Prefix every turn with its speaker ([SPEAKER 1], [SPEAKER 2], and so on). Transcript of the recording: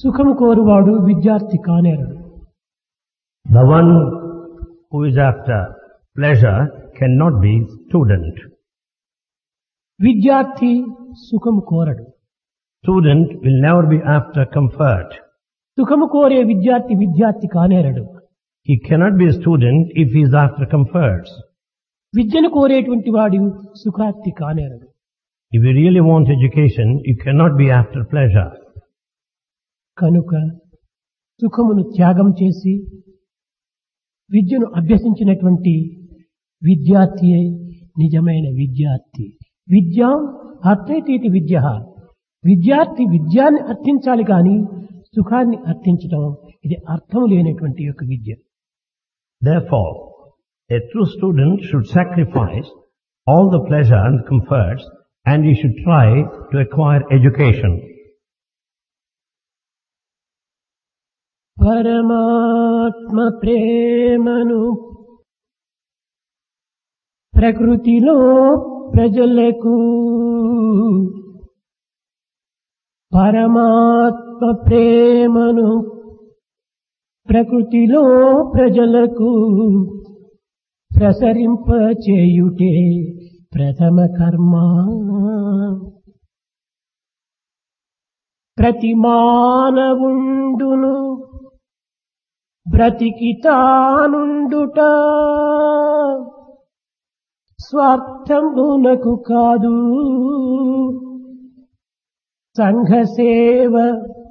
[SPEAKER 1] సుఖము కోరువాడు విద్యార్థి కానేరడు.
[SPEAKER 2] The one who is after pleasure cannot be student.
[SPEAKER 1] విద్యార్థి సుఖము కోరడు.
[SPEAKER 2] Student will never be after comfort.
[SPEAKER 1] సుఖము కోరే విద్యార్థి విద్యార్థి కానేరడు.
[SPEAKER 2] He cannot be a student if he is after comforts.
[SPEAKER 1] విద్యను కోరేటువంటి వాడు సుఖార్థి కానేరడు.
[SPEAKER 2] If you really want education, you cannot be after pleasure.
[SPEAKER 1] కనుక సుఖమును త్యాగం చేసి విద్యను అభ్యసించినటువంటి విద్యార్థియే నిజమైన విద్యార్థి. విద్యాం అర్థైతీతి విద్య. విద్యార్థి విద్యాన్ని అర్థించాలి కానీ సుఖాన్ని అర్థించడం ఇది అర్థం లేనటువంటి యొక్క విద్య.
[SPEAKER 2] Therefore, a true student should sacrifice all the pleasure and comforts, and he should try to acquire education.
[SPEAKER 1] పరమాత్మ ప్రేమను ప్రకృతిలో ప్రజలకు, పరమాత్మ ప్రేమను ప్రకృతిలో ప్రజలకు ప్రసరింపచేయుటే ప్రథమ కర్మ. ప్రతి మానవుండును బ్రతికి తానుండుట స్వార్థమునకు కాదు, సంఘ సేవ